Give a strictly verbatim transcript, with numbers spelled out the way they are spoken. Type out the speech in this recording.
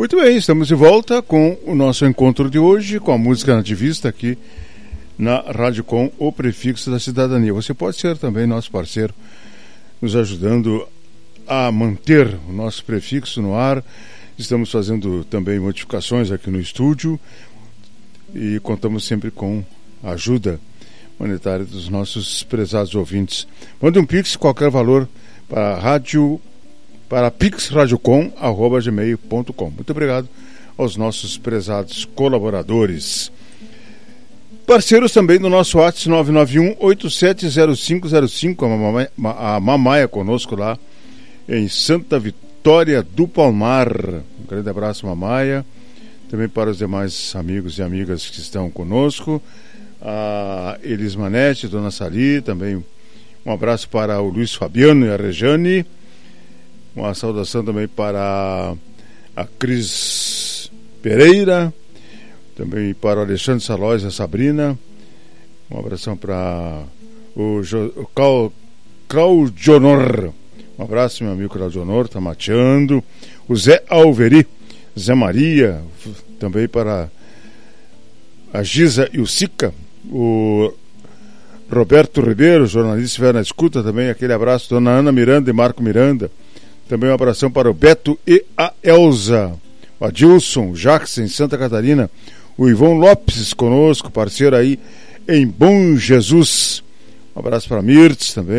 Muito bem, estamos de volta com o nosso encontro de hoje, com a música nativista aqui na Rádio Com, o Prefixo da Cidadania. Você pode ser também nosso parceiro, nos ajudando a manter o nosso prefixo no ar. Estamos fazendo também modificações aqui no estúdio e contamos sempre com a ajuda monetária dos nossos prezados ouvintes. Mande um pix, qualquer valor, para a rádio, para pix radiocom arroba gmail ponto com. Muito obrigado aos nossos prezados colaboradores. Parceiros também do nosso WhatsApp nove nove um oito sete zero cinco zero cinco, a Mamaia, a Mamaia conosco lá em Santa Vitória do Palmar. Um grande abraço, Mamaia. Também para os demais amigos e amigas que estão conosco. A Elis Manete, Dona Sali, também um abraço para o Luiz Fabiano e a Rejane. Uma saudação também para a Cris Pereira, também para o Alexandre Salóis e a Sabrina. Um abração para o, jo, o Cal, Claudionor. Um abraço, meu amigo Claudionor, tá mateando. O Zé Alveri, Zé Maria, também para a Giza e o Sica. O Roberto Ribeiro, jornalista, estiver na escuta também. Aquele abraço, Dona Ana Miranda e Marco Miranda. Também um abração para o Beto e a Elza, o Adilson, o Jacques em Santa Catarina, o Ivon Lopes conosco, parceiro aí em Bom Jesus. Um abraço para a Mirtz também.